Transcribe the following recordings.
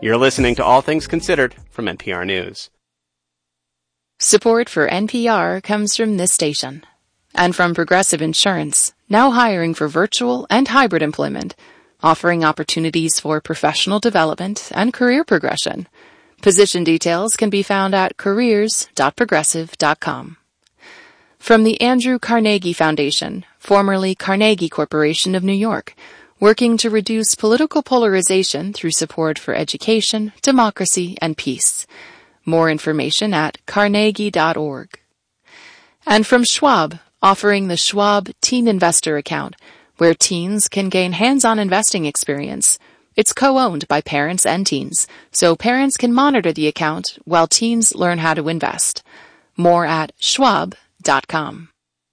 You're listening to All Things Considered from NPR News. Support for NPR comes from this station and from Progressive Insurance, now hiring for virtual and hybrid employment, offering opportunities for professional development and career progression. Position details can be found at careers.progressive.com. From the Andrew Carnegie Foundation, formerly Carnegie Corporation of New York, working to reduce political polarization through support for education, democracy, and peace. More information at carnegie.org. And from Schwab, offering the Schwab Teen Investor Account, where teens can gain hands-on investing experience. It's co-owned by parents and teens, so parents can monitor the account while teens learn how to invest. More at schwab.com.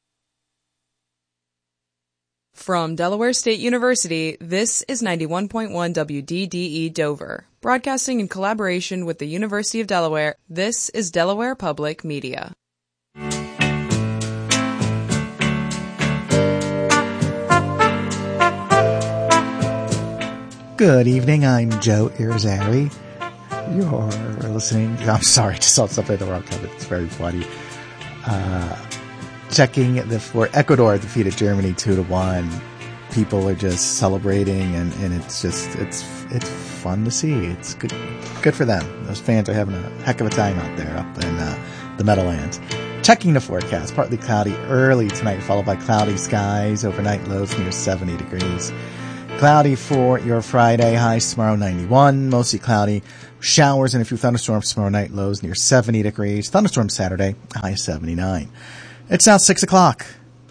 From Delaware State University, this is 91.1 WDDE Dover. Broadcasting in collaboration with the University of Delaware, this is Delaware Public Media. Good evening, I'm Joe Irizarry. You're listening, I'm sorry, I just saw something in the wrong time, it's very funny. Checking for Ecuador defeated Germany 2-1. People are just celebrating, and it's fun to see. It's good for them. Those fans are having a heck of a time out there up in the Meadowlands. Checking the forecast, partly cloudy early tonight, followed by cloudy skies. Overnight lows near 70 degrees. Cloudy for your Friday, highs tomorrow 91, mostly cloudy. Showers and a few thunderstorms tomorrow night, lows near 70 degrees. Thunderstorm Saturday, high 79. It's now 6 o'clock.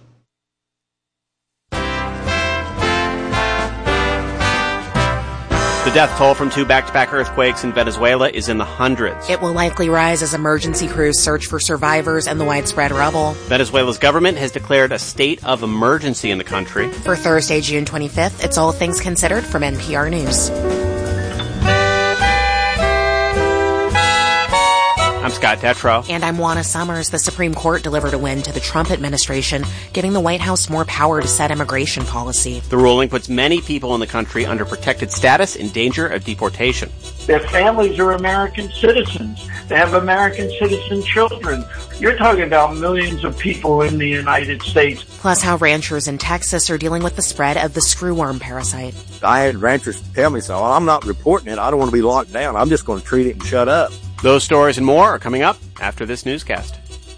The death toll from two back-to-back earthquakes in Venezuela is in the hundreds. It will likely rise as emergency crews search for survivors and the widespread rubble. Venezuela's government has declared a state of emergency in the country. For Thursday, June 25th, it's All Things Considered from NPR News. I'm Scott Detrow. And I'm Juana Summers. The Supreme Court delivered a win to the Trump administration, giving the White House more power to set immigration policy. The ruling puts many people in the country under protected status in danger of deportation. Their families are American citizens. They have American citizen children. You're talking about millions of people in the United States. Plus how ranchers in Texas are dealing with the spread of the screwworm parasite. I had ranchers tell me so. I'm not reporting it. I don't want to be locked down. I'm just going to treat it and shut up. Those stories and more are coming up after this newscast.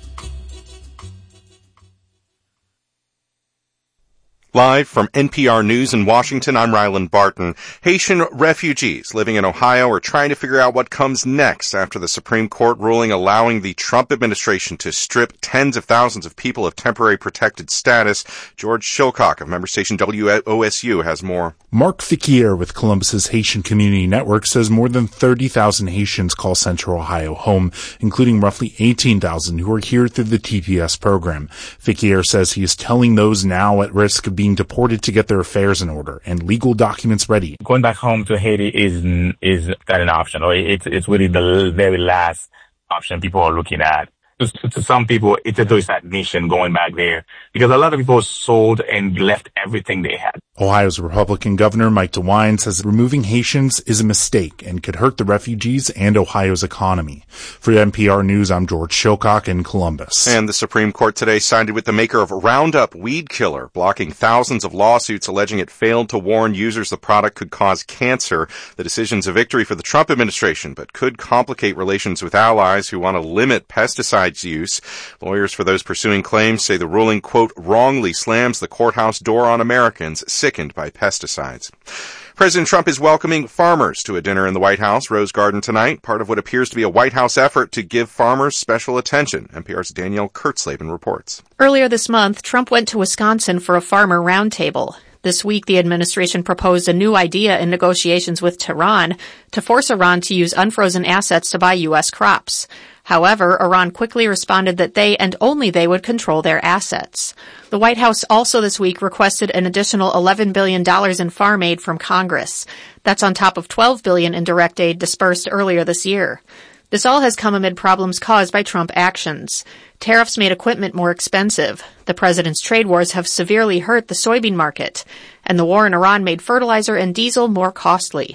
Live from NPR News in Washington, I'm Ryland Barton. Haitian refugees living in Ohio are trying to figure out what comes next after the Supreme Court ruling allowing the Trump administration to strip tens of thousands of people of temporary protected status. George Shilcock of member station WOSU has more. Mark Fickier with Columbus's Haitian Community Network says more than 30,000 Haitians call Central Ohio home, including roughly 18,000 who are here through the TPS program. Fickier says he is telling those now at risk of being deported to get their affairs in order and legal documents ready. Going back home to Haiti is not an option, or it's really the very last option people are looking at. To some people, it's a suicide mission going back there because a lot of people sold and left everything they had. Ohio's Republican Governor Mike DeWine says removing Haitians is a mistake and could hurt the refugees and Ohio's economy. For NPR News, I'm George Shilcock in Columbus. And the Supreme Court today sided with the maker of Roundup weed killer, blocking thousands of lawsuits alleging it failed to warn users the product could cause cancer. The decision's a victory for the Trump administration, but could complicate relations with allies who want to limit pesticide use. Lawyers for those pursuing claims say the ruling, quote, wrongly slams the courthouse door on Americans sickened by pesticides. President Trump is welcoming farmers to a dinner in the White House Rose Garden tonight, part of what appears to be a White House effort to give farmers special attention. NPR's Danielle Kurtzleben reports. Earlier this month, Trump went to Wisconsin for a farmer roundtable. This week, the administration proposed a new idea in negotiations with Tehran to force Iran to use unfrozen assets to buy U.S. crops. However, Iran quickly responded that they and only they would control their assets. The White House also this week requested an additional $11 billion in farm aid from Congress. That's on top of $12 billion in direct aid dispersed earlier this year. This all has come amid problems caused by Trump actions. Tariffs made equipment more expensive. The president's trade wars have severely hurt the soybean market. And the war in Iran made fertilizer and diesel more costly.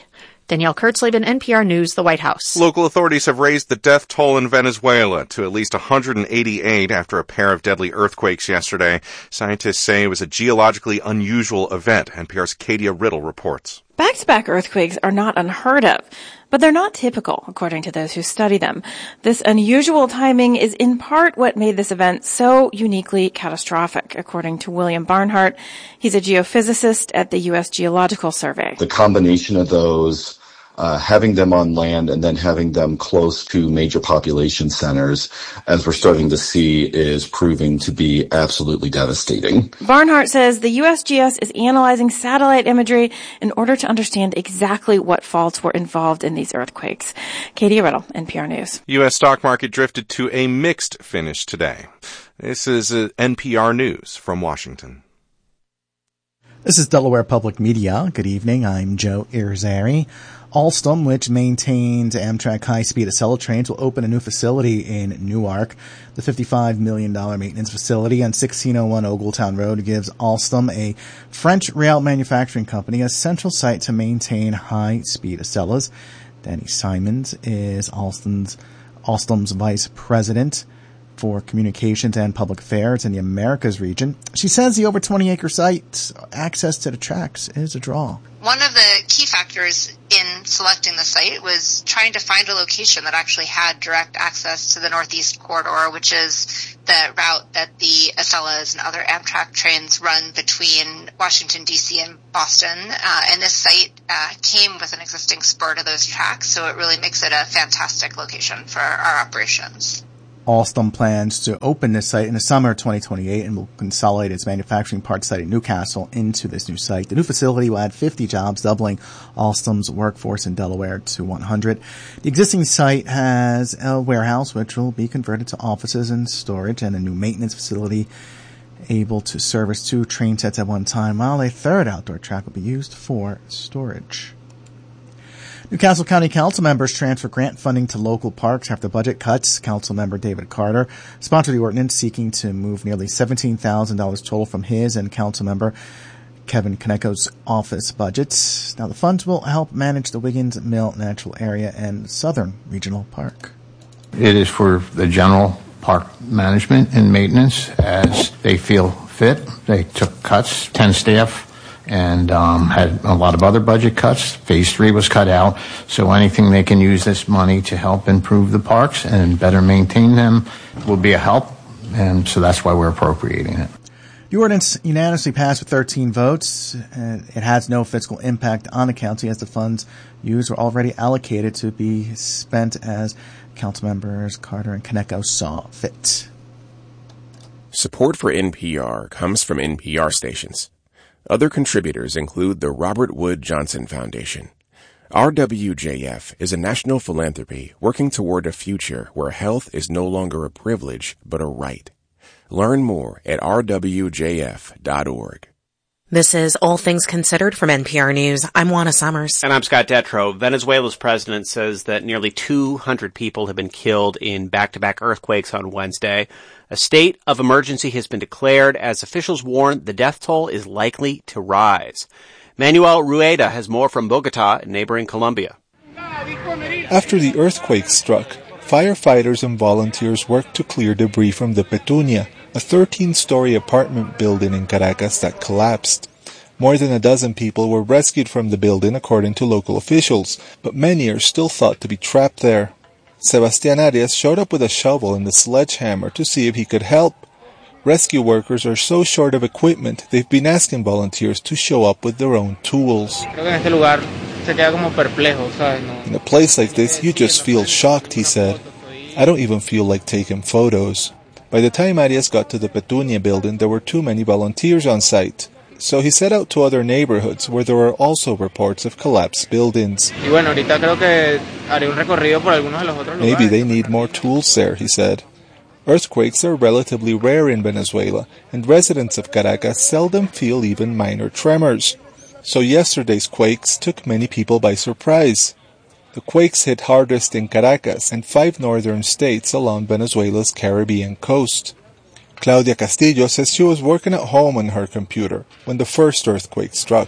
Danielle Kurtzleben, NPR News, the White House. Local authorities have raised the death toll in Venezuela to at least 188 after a pair of deadly earthquakes yesterday. Scientists say it was a geologically unusual event. NPR's Katia Riddle reports. Back-to-back earthquakes are not unheard of, but they're not typical, according to those who study them. This unusual timing is in part what made this event so uniquely catastrophic, according to William Barnhart. He's a geophysicist at the U.S. Geological Survey. The combination of those, having them on land and then having them close to major population centers, as we're starting to see, is proving to be absolutely devastating. Barnhart says the USGS is analyzing satellite imagery in order to understand exactly what faults were involved in these earthquakes. Katie Riddle, NPR News. U.S. stock market drifted to a mixed finish today. This is NPR News from Washington. This is Delaware Public Media. Good evening. I'm Joe Irizarry. Alstom, which maintains Amtrak high-speed Acela trains, will open a new facility in Newark. The $55 million maintenance facility on 1601 Ogletown Road gives Alstom, a French rail manufacturing company, a central site to maintain high-speed Acelas. Danny Simons is Alstom's vice president for communications and public affairs in the Americas region. She says the over 20-acre site, access to the tracks, is a draw. One of the key factors in selecting the site was trying to find a location that actually had direct access to the Northeast Corridor, which is the route that the Acelas and other Amtrak trains run between Washington, D.C. and Boston. And this site came with an existing spur to those tracks, so it really makes it a fantastic location for our operations. Alstom plans to open this site in the summer of 2028 and will consolidate its manufacturing parts site in Newcastle into this new site. The new facility will add 50 jobs, doubling Alstom's workforce in Delaware to 100. The existing site has a warehouse which will be converted to offices and storage, and a new maintenance facility able to service 2 train sets at one time, while a third outdoor track will be used for storage. Newcastle County Council members transfer grant funding to local parks after budget cuts. Council member David Carter sponsored the ordinance seeking to move nearly $17,000 total from his and Council member Kevin Kaneko's office budgets. Now, the funds will help manage the Wiggins Mill Natural Area and Southern Regional Park. It is for the general park management and maintenance as they feel fit. They took cuts, 10 staff. And had a lot of other budget cuts. Phase 3 was cut out. So anything they can use this money to help improve the parks and better maintain them will be a help. And so that's why we're appropriating it. The ordinance unanimously passed with 13 votes. And it has no fiscal impact on the county as the funds used were already allocated to be spent as council members Carter and Kaneko saw fit. Support for NPR comes from NPR stations. Other contributors include the Robert Wood Johnson Foundation. RWJF is a national philanthropy working toward a future where health is no longer a privilege, but a right. Learn more at rwjf.org. This is All Things Considered from NPR News. I'm Juana Summers. And I'm Scott Detrow. Venezuela's president says that nearly 200 people have been killed in back-to-back earthquakes on Wednesday. A state of emergency has been declared as officials warn the death toll is likely to rise. Manuel Rueda has more from Bogota in neighboring Colombia. After the earthquake struck, firefighters and volunteers worked to clear debris from the Petunia, a 13-story apartment building in Caracas that collapsed. More than a dozen people were rescued from the building according to local officials, but many are still thought to be trapped there. Sebastián Arias showed up with a shovel and a sledgehammer to see if he could help. Rescue workers are so short of equipment, they've been asking volunteers to show up with their own tools. In a place like this, you just feel shocked, he said. I don't even feel like taking photos. By the time Arias got to the Petunia building, there were too many volunteers on site. So he set out to other neighborhoods where there were also reports of collapsed buildings. Maybe they need more tools there, he said. Earthquakes are relatively rare in Venezuela, and residents of Caracas seldom feel even minor tremors. So yesterday's quakes took many people by surprise. The quakes hit hardest in Caracas and 5 northern states along Venezuela's Caribbean coast. Claudia Castillo says she was working at home on her computer when the first earthquake struck.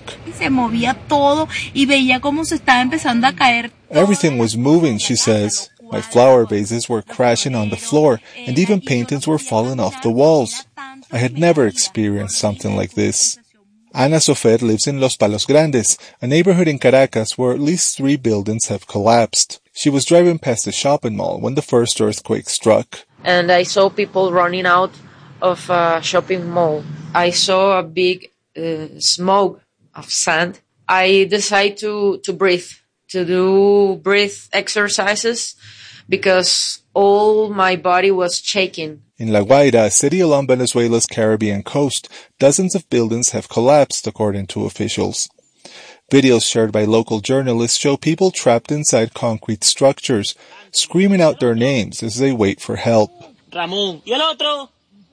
Everything was moving, she says. My flower vases were crashing on the floor, and even paintings were falling off the walls. I had never experienced something like this. Ana Sofer lives in Los Palos Grandes, a neighborhood in Caracas where at least 3 buildings have collapsed. She was driving past a shopping mall when the first earthquake struck. And I saw people running out of a shopping mall. I saw a big smoke of sand. I decided to breathe, to do breath exercises because all my body was shaking. In La Guaira, a city along Venezuela's Caribbean coast, dozens of buildings have collapsed, according to officials. Videos shared by local journalists show people trapped inside concrete structures, screaming out their names as they wait for help. Ramón. Y el otro.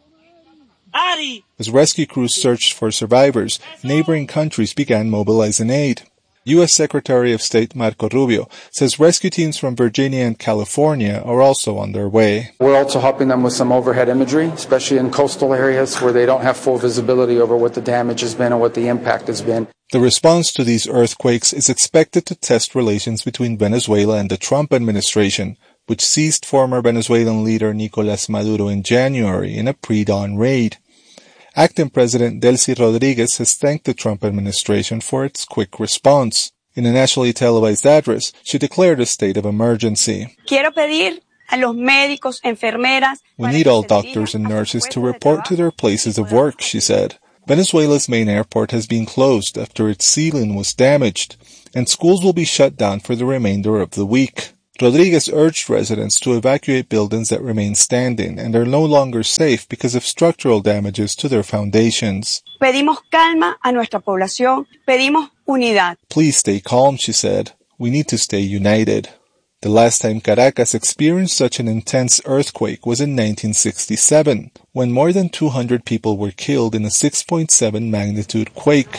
Ari. As rescue crews searched for survivors, neighboring countries began mobilizing aid. U.S. Secretary of State Marco Rubio says rescue teams from Virginia and California are also on their way. We're also helping them with some overhead imagery, especially in coastal areas where they don't have full visibility over what the damage has been or what the impact has been. The response to these earthquakes is expected to test relations between Venezuela and the Trump administration, which seized former Venezuelan leader Nicolás Maduro in January in a pre-dawn raid. Acting President Delcy Rodriguez has thanked the Trump administration for its quick response. In a nationally televised address, she declared a state of emergency. Quiero pedir a los médicos, enfermeras. We need all doctors and nurses to report to their places of work, she said. Venezuela's main airport has been closed after its ceiling was damaged, and schools will be shut down for the remainder of the week. Rodriguez urged residents to evacuate buildings that remain standing and are no longer safe because of structural damages to their foundations. Pedimos calma a nuestra población. Pedimos unidad. Please stay calm, she said. We need to stay united. The last time Caracas experienced such an intense earthquake was in 1967, when more than 200 people were killed in a 6.7 magnitude quake.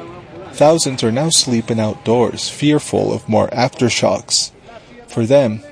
Thousands are now sleeping outdoors, fearful of more aftershocks. For them,